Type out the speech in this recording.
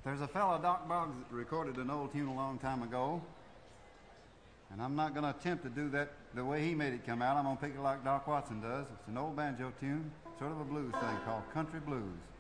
There's a fellow, Doc Boggs, that recorded an old tune a long time ago. And I'm not going to attempt to do that the way he made it come out. I'm going to pick it like Doc Watson does. It's an old banjo tune, sort of a blues thing called Country Blues.